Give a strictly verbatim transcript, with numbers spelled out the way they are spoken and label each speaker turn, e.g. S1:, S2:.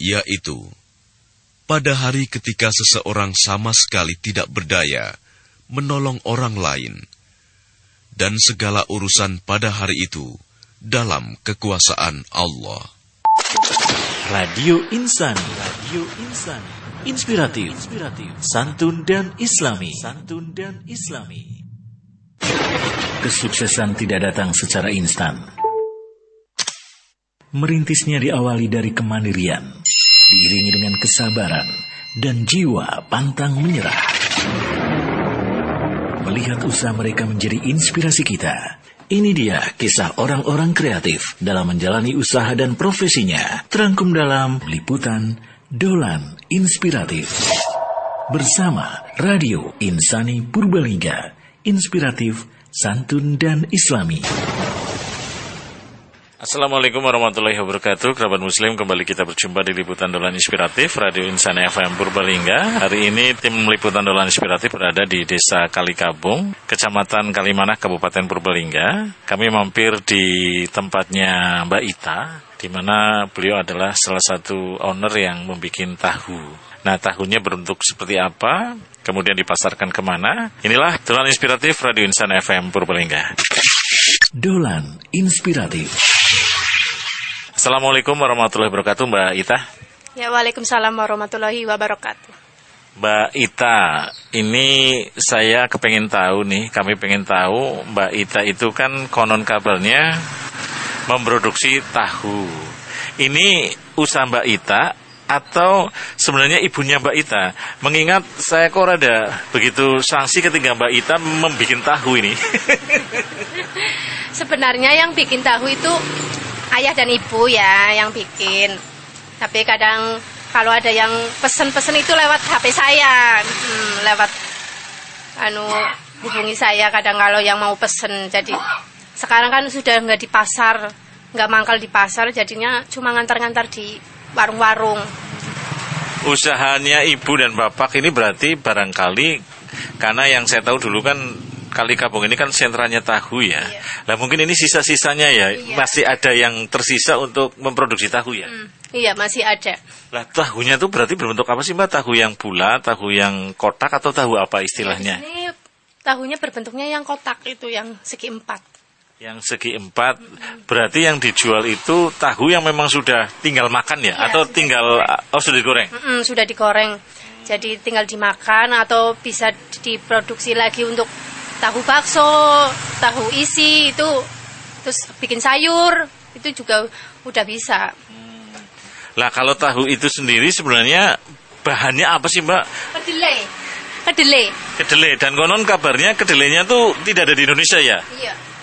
S1: yaitu pada hari ketika seseorang sama sekali tidak berdaya menolong orang lain, dan segala urusan pada hari itu dalam kekuasaan Allah.
S2: Radio Insani, Radio Insani, inspiratif, inspiratif, santun dan islami, santun dan islami. Kesuksesan tidak datang secara instan. Merintisnya diawali dari kemandirian, diiringi dengan kesabaran dan jiwa pantang menyerah. Melihat usaha mereka menjadi inspirasi kita. Ini dia kisah orang-orang kreatif dalam menjalani usaha dan profesinya. Terangkum dalam liputan Dolan Inspiratif. Bersama Radio Insani Purbalingga. Inspiratif, santun dan islami.
S3: Assalamualaikum warahmatullahi wabarakatuh. Kerabat muslim, kembali kita berjumpa di Liputan Dolan Inspiratif Radio Insani F M Purbalingga. Hari ini tim Liputan Dolan Inspiratif berada di Desa Kalikabung, Kecamatan Kalimanah, Kabupaten Purbalingga. Kami mampir di tempatnya Mbak Ita, di mana beliau adalah salah satu owner yang membuat tahu. Nah, tahunya berbentuk seperti apa, kemudian dipasarkan kemana? Inilah Dolan Inspiratif Radio Insani F M Purbalingga.
S2: Dolan Inspiratif.
S3: Assalamualaikum warahmatullahi wabarakatuh, Mbak Ita.
S4: Ya, waalaikumsalam warahmatullahi wabarakatuh.
S3: Mbak Ita, ini saya kepengen tahu nih, kami pengen tahu Mbak Ita itu kan konon kabarnya memproduksi tahu. Ini usaha Mbak Ita atau sebenarnya ibunya Mbak Ita? Mengingat saya kok ada begitu sanksi ketika Mbak Ita membuat tahu ini.
S4: Sebenarnya yang bikin tahu itu ayah dan ibu ya yang bikin. Tapi kadang kalau ada yang pesen-pesen itu lewat H P saya, hmm, lewat anu hubungi saya kadang kalau yang mau pesen. Jadi sekarang kan sudah nggak di pasar, nggak mangkal di pasar, jadinya cuma ngantar-ngantar di warung-warung.
S3: Usahanya ibu dan bapak ini berarti barangkali, karena yang saya tahu dulu kan Kalikabung ini kan sentranya tahu ya. Iya. Nah mungkin ini sisa-sisanya ya, iya. Masih ada yang tersisa untuk memproduksi tahu ya.
S4: Hmm, iya masih ada.
S3: Lah tahunya itu berarti berbentuk apa sih Mbak? Tahu yang bulat, tahu yang kotak atau tahu apa istilahnya?
S4: Ini tahunya berbentuknya yang kotak itu, yang segi empat. Yang
S3: segi empat, hmm. Berarti yang dijual itu tahu yang memang sudah tinggal makan ya, iya, atau tinggal digoreng. Oh sudah digoreng?
S4: Hmm, sudah digoreng. Jadi tinggal dimakan atau bisa diproduksi lagi untuk tahu bakso, tahu isi itu, terus bikin sayur, itu juga udah bisa.
S3: Hmm. Lah kalau tahu itu sendiri sebenarnya bahannya apa sih Mbak?
S4: Kedelai, kedelai.
S3: Kedelai, dan konon kabarnya kedelainya tuh tidak ada di Indonesia ya?
S4: Iya.